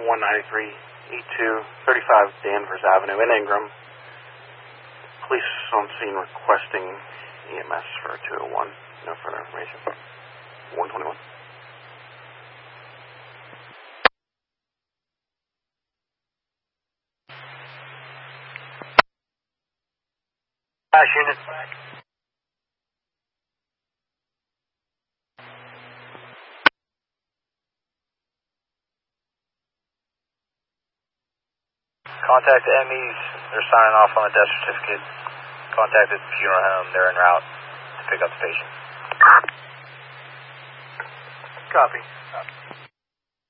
193E2, 35 Danvers Avenue in Ingram. Police on scene requesting EMS for 201. No further information. 121. Unit. Contact the MEs. They're signing off on the death certificate. Contact the funeral home. They're en route to pick up the patient. Copy.